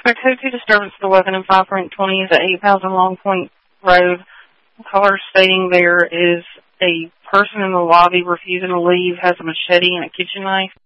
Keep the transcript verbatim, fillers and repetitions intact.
For code two disturbance of the weapon in five point twenty is at eight thousand Long Point Road. Caller stating there is a person in the lobby refusing to leave, has a machete and a kitchen knife.